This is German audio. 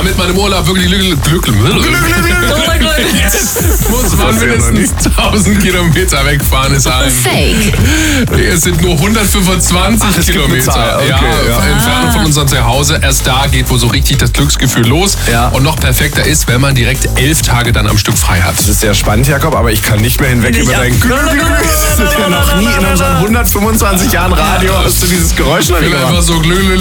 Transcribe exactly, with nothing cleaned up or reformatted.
damit man im Urlaub wirklich glücklich Glück, Glück, Glück, muss man mindestens tausend Kilometer wegfahren, ist ein Fake. Es sind nur hundertfünfundzwanzig Ach, es gibt eine Kilometer. Zahl. Okay, ja, ja. Entfernung von unserem Zuhause. Erst da geht wohl so richtig das Glücksgefühl los. Ja. Und noch perfekter ist, wenn man direkt elf Tage dann am Stück frei hat. Das ist sehr spannend, Jakob, aber ich kann nicht mehr hinweg über dein Glück. Ja noch nie in unseren hundertfünfundzwanzig Jahren Radio hast du dieses Geräusch noch Ich nicht will gemacht. einfach so glü, glü, glü,